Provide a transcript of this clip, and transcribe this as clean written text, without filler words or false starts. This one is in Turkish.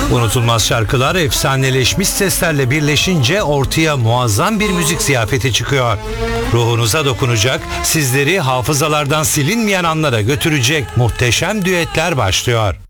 Unutulmaz şarkılar efsaneleşmiş seslerle birleşince ortaya muazzam bir müzik ziyafeti çıkıyor. Ruhunuza dokunacak, sizleri hafızalardan silinmeyen anlara götürecek muhteşem düetler başlıyor.